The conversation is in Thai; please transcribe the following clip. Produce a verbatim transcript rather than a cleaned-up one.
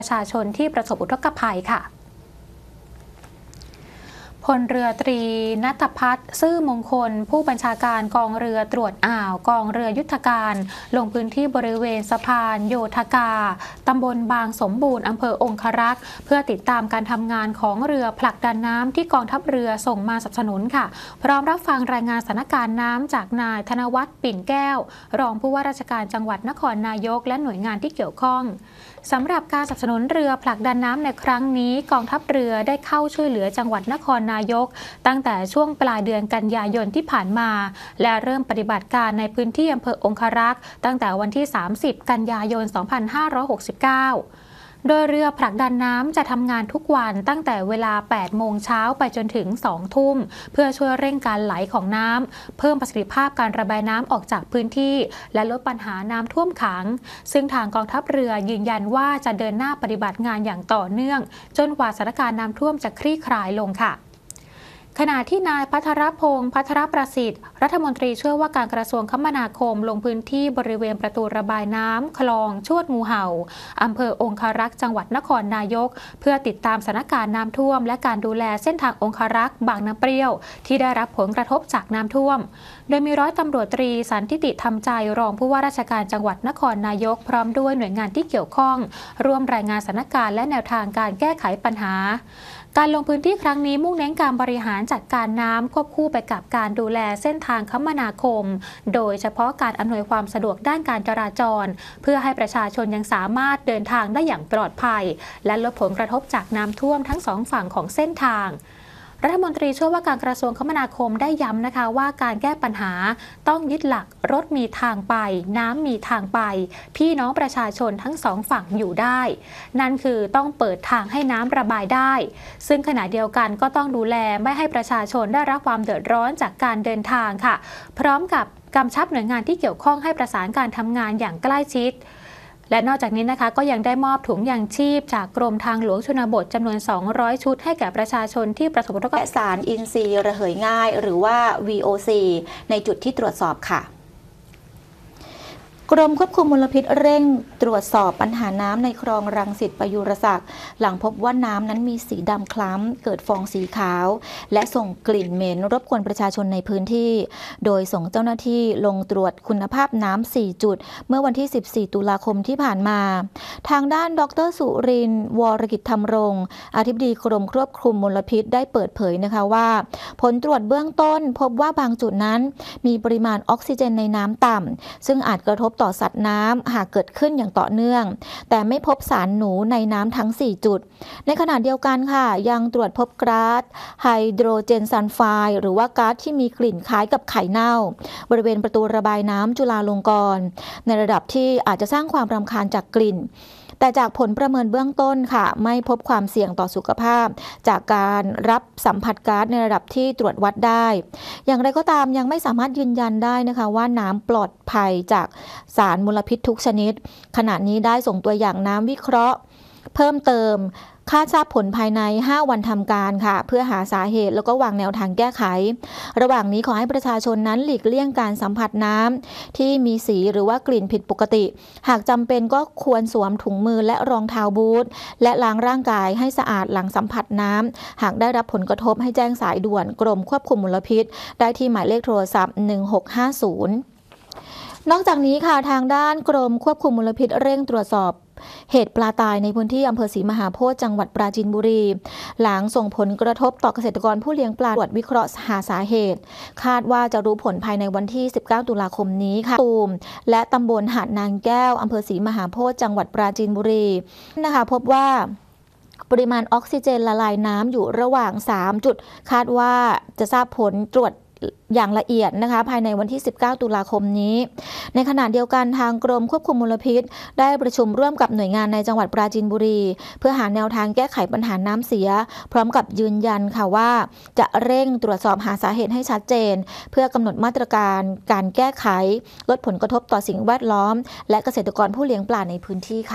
ประชาชนที่ประสบอุทกภัยค่ะพลเรือตรีณัฐพัฒน์ซื่อมงคลผู้บัญชาการกองเรือตรวจอ่าวกองเรือยุทธการลงพื้นที่บริเวณสะพานโยธกาตำบลบางสมบูรณ์อำเภอองครักษ์เพื่อติดตามการทำงานของเรือผลักดันน้ำที่กองทัพเรือส่งมาสนับสนุนค่ะพร้อมรับฟังรายงานสถานการณ์น้ำจากนายธนวัฒน์ปิ่นแก้วรองผู้ว่าราชการจังหวัดนครนายกและหน่วยงานที่เกี่ยวข้องสำหรับการสนับสนุนเรือผลักดันน้ำในครั้งนี้กองทัพเรือได้เข้าช่วยเหลือจังหวัดนครนายกตั้งแต่ช่วงปลายเดือนกันยายนที่ผ่านมาและเริ่มปฏิบัติการในพื้นที่อำเภอองครักษ์ตั้งแต่วันที่สามสิบกันยายนสองพันห้าร้อยหกสิบเก้าโดยเรือผลักดันน้ำจะทำงานทุกวันตั้งแต่เวลาแปดโมงเช้าไปจนถึงสองทุ่มเพื่อช่วยเร่งการไหลของน้ำเพิ่มประสิทธิภาพการระบายน้ำออกจากพื้นที่และลดปัญหาน้ำท่วมขังซึ่งทางกองทัพเรือยืนยันว่าจะเดินหน้าปฏิบัติงานอย่างต่อเนื่องจนกว่าสถานการณ์น้ำท่วมจะคลี่คลายลงค่ะขณะที่นายภัทรพงษ์พัทรประสิทธิ์รัฐมนตรีช่วยว่าการกระทรวงคมนาคมลงพื้นที่บริเวณประตูระบายน้ำคลองชวดงูเห่าอำเภอองคารักษ์จังหวัดนครนายกเพื่อติดตามสถานการณ์น้ำท่วมและการดูแลเส้นทางองคารักษ์บางน้ำเปรี้ยวที่ได้รับผลกระทบจากน้ำท่วมโดยมีร้อยตำรวจตรีสันติติธรรมใจรองผู้ว่าราชการจังหวัดนครนายกพร้อมด้วยหน่วยงานที่เกี่ยวข้องร่วมรายงานสถานการณ์และแนวทางการแก้ไขปัญหาการลงพื้นที่ครั้งนี้มุ่งเน้นการบริหารจัดการน้ำควบคู่ไปกับการดูแลเส้นทางคมนาคมโดยเฉพาะการอำนวยความสะดวกด้านการจราจรเพื่อให้ประชาชนยังสามารถเดินทางได้อย่างปลอดภัยและลดผลกระทบจากน้ำท่วมทั้งสองฝั่งของเส้นทางรัฐมนตรีช่วยว่าการกระทรวงคมนาคมได้ย้ำนะคะว่าการแก้ปัญหาต้องยึดหลักรถมีทางไปน้ำมีทางไปพี่น้องประชาชนทั้งสองฝั่งอยู่ได้นั่นคือต้องเปิดทางให้น้ำระบายได้ซึ่งขณะเดียวกันก็ต้องดูแลไม่ให้ประชาชนได้รับความเดือดร้อนจากการเดินทางค่ะพร้อมกับกำชับหน่วยงานที่เกี่ยวข้องให้ประสานการทำงานอย่างใกล้ชิดและนอกจากนี้นะคะก็ยังได้มอบถุงยางชีพจากกรมทางหลวงชนบทจำนวนสองร้อยชุดให้แก่ประชาชนที่ประสบอุทกภัยและสารอินทรีย์ระเหยง่ายหรือว่า วี โอ ซี ในจุดที่ตรวจสอบค่ะกรมควบคุมมลพิษเร่งตรวจสอบปัญหาน้ำในคลองรังสิตประยุรศักดิ์หลังพบว่าน้ำนั้นมีสีดำคล้ำเกิดฟองสีขาวและส่งกลิ่นเหม็นรบกวนประชาชนในพื้นที่โดยส่งเจ้าหน้าที่ลงตรวจคุณภาพน้ำสี่จุดเมื่อวันที่สิบสี่ตุลาคมที่ผ่านมาทางด้านดรสุรินทร์วรกิจธรรมรงค์อธิบดีกรมควบคุมมลพิษได้เปิดเผยนะคะว่าผลตรวจเบื้องต้นพบว่าบางจุดนั้นมีปริมาณออกซิเจนในน้ำต่ำซึ่งอาจกระทบต่อสัตว์น้ำหากเกิดขึ้นอย่างต่อเนื่องแต่ไม่พบสารหนูในน้ำทั้งสี่จุดในขณะเดียวกันค่ะยังตรวจพบก๊าซไฮโดรเจนซัลไฟด์หรือว่าก๊าซที่มีกลิ่นคล้ายกับไข่เน่าบริเวณประตูระบายน้ำจุฬาลงกรณ์ในระดับที่อาจจะสร้างความรำคาญจากกลิ่นแต่จากผลประเมินเบื้องต้นค่ะไม่พบความเสี่ยงต่อสุขภาพจากการรับสัมผัสก๊าซในระดับที่ตรวจวัดได้อย่างไรก็ตามยังไม่สามารถยืนยันได้นะคะว่าน้ำปลอดภัยจากสารมลพิษทุกชนิดขณะนี้ได้ส่งตัวอย่างน้ำวิเคราะห์เพิ่มเติมคาดทราบผลภายในห้าวันทำการค่ะเพื่อหาสาเหตุแล้วก็วางแนวทางแก้ไขระหว่างนี้ขอให้ประชาชนนั้นหลีกเลี่ยงการสัมผัสน้ำที่มีสีหรือว่ากลิ่นผิดปกติหากจำเป็นก็ควรสวมถุงมือและรองเท้าบูทและล้างร่างกายให้สะอาดหลังสัมผัสน้ำหากได้รับผลกระทบให้แจ้งสายด่วนกรมควบคุมมลพิษได้ที่หมายเลขโทรศัพท์หนึ่งหกห้าศูนย์นอกจากนี้ค่ะทางด้านกรมควบคุมมลพิษเร่งตรวจสอบเหตุปลาตายในพื้นที่อำเภอศรีมหาโพธิ์จังหวัดปราจีนบุรีหลังส่งผลกระทบต่อเกษตรกรผู้เลี้ยงปลาตรวจวิเคราะห์หาสาเหตุคาดว่าจะรู้ผลภายในวันที่สิบเก้าตุลาคมนี้ค่ะตูมและตำบลหาดนางแก้วอำเภอศรีมหาโพธิ์จังหวัดปราจีนบุรีนะคะพบว่าปริมาณออกซิเจนละลายน้ำอยู่ระหว่างสามจุดคาดว่าจะทราบผลตรวจอย่างละเอียดนะคะภายในวันที่สิบเก้าตุลาคมนี้ในขณะเดียวกันทางกรมควบคุมมลพิษได้ประชุมร่วมกับหน่วยงานในจังหวัดปราจีนบุรีเพื่อหาแนวทางแก้ไขปัญหาน้ำเสียพร้อมกับยืนยันค่ะว่าจะเร่งตรวจสอบหาสาเหตุให้ชัดเจนเพื่อกำหนดมาตรการการแก้ไขลดผลกระทบต่อสิ่งแวดล้อมและเกษตรกรผู้เลี้ยงปลาในพื้นที่ค่ะ